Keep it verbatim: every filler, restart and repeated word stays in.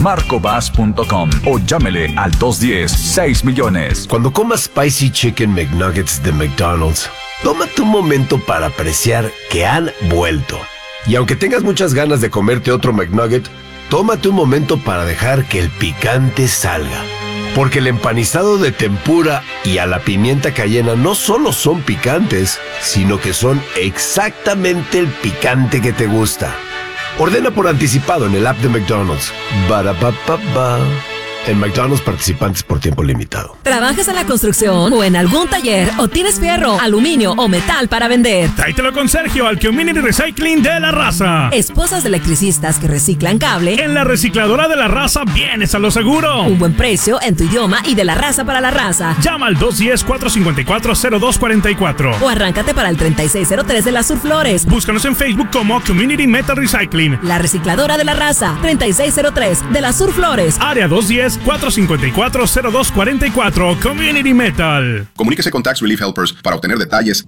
marco bass punto com o llámele al dos uno cero, seis millones. Cuando comas Spicy Chicken McNuggets de McDonald's, tómate un momento para apreciar que han vuelto. Y aunque tengas muchas ganas de comerte otro McNugget, tómate un momento para dejar que el picante salga. Porque el empanizado de tempura y a la pimienta cayena no solo son picantes, sino que son exactamente el picante que te gusta. Ordena por anticipado en el app de McDonald's. Ba-da-ba-ba-ba. En McDonald's, participantes por tiempo limitado. ¿Trabajas en la construcción o en algún taller o tienes fierro, aluminio o metal para vender? Tráetelo con Sergio al Community Recycling de La Raza. Esposas de electricistas que reciclan cable. En la recicladora de La Raza vienes a lo seguro. Un buen precio en tu idioma y de La Raza para La Raza. Llama al dos uno cero, cuatro cinco cuatro, cero dos cuatro cuatro. O arráncate para el treinta y seis cero tres de la Sur Flores. Búscanos en Facebook como Community Metal Recycling. La recicladora de La Raza, treinta y seis cero tres de la Sur Flores. Área dos uno cero, cuatro cinco cuatro, cero dos cuatro cuatro. Community Metal. Comuníquese con Tax Relief Helpers para obtener detalles